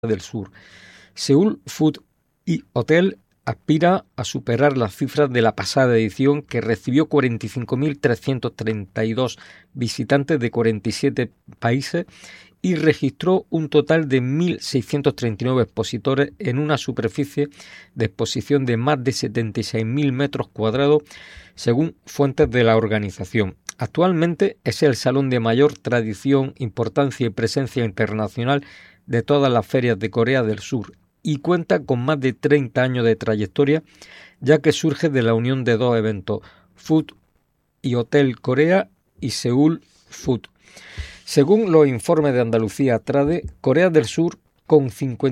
del Sur. Seoul Food y Hotel aspira a superar las cifras de la pasada edición, que recibió 45.332 visitantes de 47 países y registró un total de 1.639 expositores en una superficie de exposición de más de 76.000 metros cuadrados, según fuentes de la organización. Actualmente es el salón de mayor tradición, importancia y presencia internacional de todas las ferias de Corea del Sur y cuenta con más de 30 años de trayectoria, ya que surge de la unión de dos eventos, Food y Hotel Corea y Seoul Food. Según los informes de Andalucía Trade, Corea del Sur, con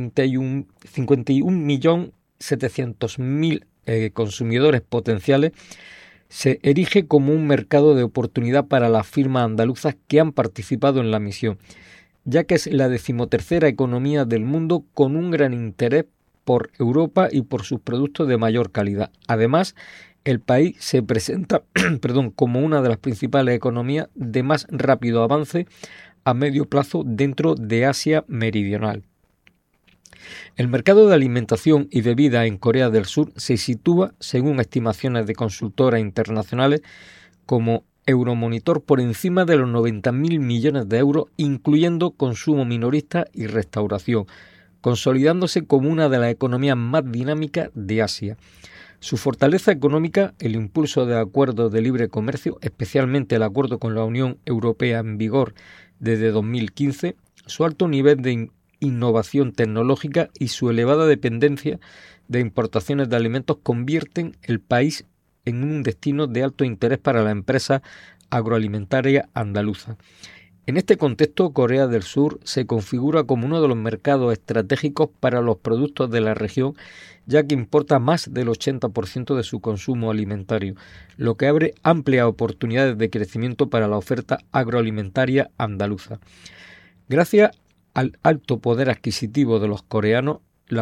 51.700.000 consumidores potenciales, se erige como un mercado de oportunidad para las firmas andaluzas que han participado en la misión, ya que es la 13ª economía del mundo con un gran interés por Europa y por sus productos de mayor calidad. Además, el país se presenta como una de las principales economías de más rápido avance a medio plazo dentro de Asia Meridional. El mercado de alimentación y bebida en Corea del Sur se sitúa, según estimaciones de consultoras internacionales como Euromonitor, por encima de los 90.000 millones de euros, incluyendo consumo minorista y restauración, consolidándose como una de las economías más dinámicas de Asia. Su fortaleza económica, el impulso de acuerdos de libre comercio, especialmente el acuerdo con la Unión Europea en vigor desde 2015, su alto nivel de innovación tecnológica y su elevada dependencia de importaciones de alimentos convierten el país en un destino de alto interés para la empresa agroalimentaria andaluza. En este contexto, Corea del Sur se configura como uno de los mercados estratégicos para los productos de la región, ya que importa más del 80% de su consumo alimentario, lo que abre amplias oportunidades de crecimiento para la oferta agroalimentaria andaluza. Gracias al alto poder adquisitivo de los coreanos, la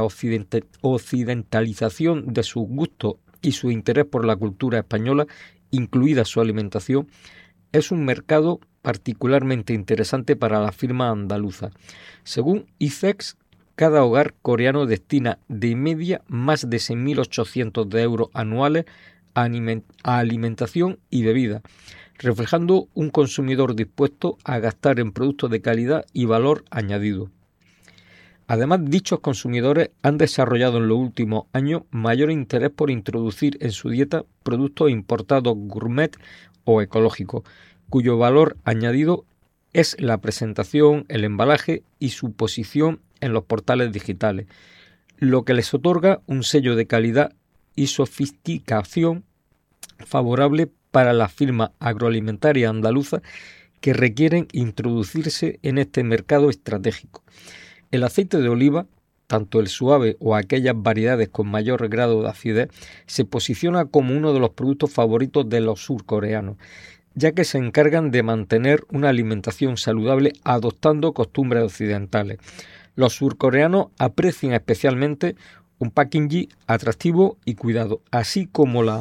occidentalización de sus gustos y su interés por la cultura española, incluida su alimentación, es un mercado particularmente interesante para la firma andaluza. Según ICEX, cada hogar coreano destina de media más de 6.800 euros anuales a alimentación y bebida, reflejando un consumidor dispuesto a gastar en productos de calidad y valor añadido. Además, dichos consumidores han desarrollado en los últimos años mayor interés por introducir en su dieta productos importados gourmet o ecológicos, cuyo valor añadido es la presentación, el embalaje y su posición en los portales digitales, lo que les otorga un sello de calidad y sofisticación favorable para las firmas agroalimentarias andaluzas que requieren introducirse en este mercado estratégico. El aceite de oliva, tanto el suave o aquellas variedades con mayor grado de acidez, se posiciona como uno de los productos favoritos de los surcoreanos, ya que se encargan de mantener una alimentación saludable adoptando costumbres occidentales. Los surcoreanos aprecian especialmente un packaging atractivo y cuidado, así como la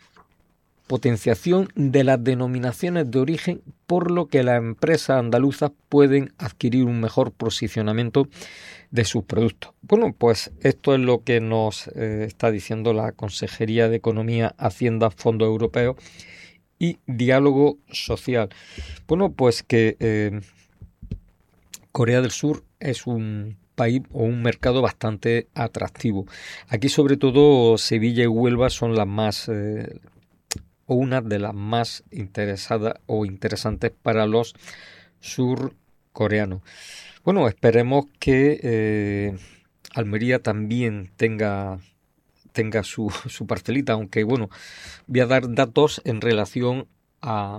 potenciación de las denominaciones de origen, por lo que las empresas andaluzas pueden adquirir un mejor posicionamiento de sus productos. Bueno, pues esto es lo que nos está diciendo la Consejería de Economía, Hacienda, Fondos Europeos y Diálogo Social. Bueno, pues que Corea del Sur es un país o un mercado bastante atractivo. Aquí sobre todo Sevilla y Huelva son las más o una de las más interesadas o interesantes para los surcoreanos. Bueno, esperemos que Almería también tenga su parcelita, aunque bueno, voy a dar datos en relación a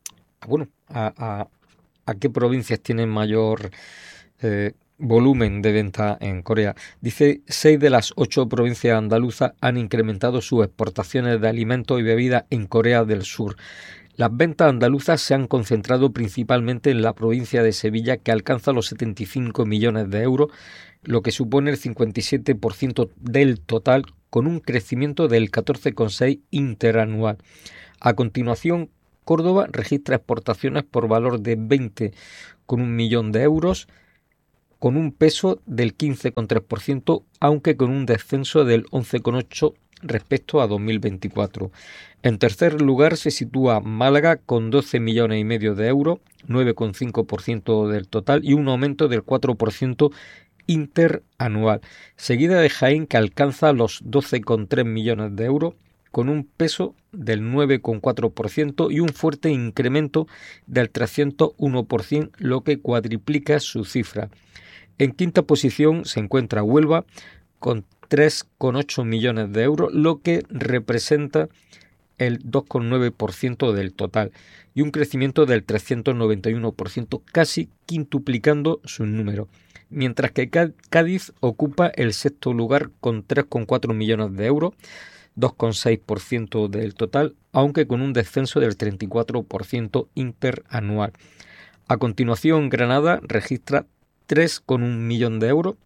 qué provincias tienen mayor volumen de venta en Corea. Dice, 6 de las 8 provincias andaluzas han incrementado sus exportaciones de alimentos y bebidas en Corea del Sur. Las ventas andaluzas se han concentrado principalmente en la provincia de Sevilla, que alcanza los 75 millones de euros, lo que supone el 57% del total, con un crecimiento del 14,6% interanual. A continuación, Córdoba registra exportaciones por valor de 20,1 millones de euros, con un peso del 15,3%, aunque con un descenso del 11,8% respecto a 2024. En tercer lugar se sitúa Málaga con 12,5 millones de euros, 9,5% del total y un aumento del 4% interanual, seguida de Jaén, que alcanza los 12,3 millones de euros, con un peso del 9,4% y un fuerte incremento del 301%, lo que cuadriplica su cifra. En quinta posición se encuentra Huelva con 3,8 millones de euros, lo que representa el 2,9% del total y un crecimiento del 391%, casi quintuplicando su número. Mientras que Cádiz ocupa el sexto lugar con 3,4 millones de euros, 2,6% del total, aunque con un descenso del 34% interanual. A continuación, Granada registra 3,1 millones de euros,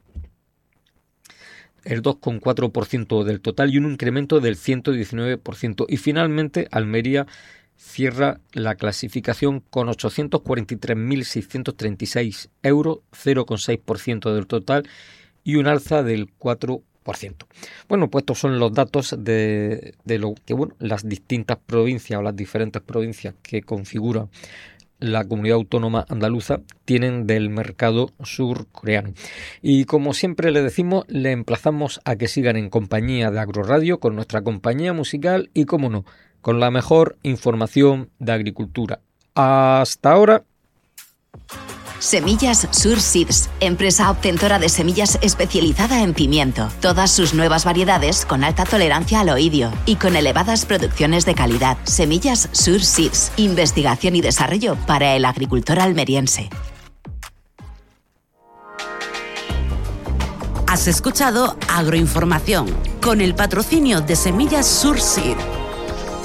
el 2,4% del total y un incremento del 119%. Y finalmente, Almería cierra la clasificación con 843.636 euros, 0,6% del total y un alza del 4%. Bueno, pues estos son los datos de lo que las distintas provincias o las diferentes provincias que configuran la comunidad autónoma andaluza tienen del mercado surcoreano. Y como siempre le decimos, le emplazamos a que sigan en compañía de Agroradio con nuestra compañía musical y, como no, con la mejor información de agricultura. Hasta ahora. Semillas Sur Seeds, empresa obtentora de semillas especializada en pimiento. Todas sus nuevas variedades con alta tolerancia al oidio y con elevadas producciones de calidad. Semillas Sur Seeds, investigación y desarrollo para el agricultor almeriense. Has escuchado Agroinformación con el patrocinio de Semillas Sur Seeds.